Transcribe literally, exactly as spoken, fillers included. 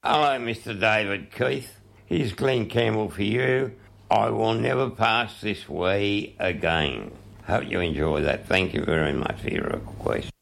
Hello, Mister David Keith. Here's Glenn Campbell for you. I will never pass this way again. Hope you enjoy that. Thank you very much for your request.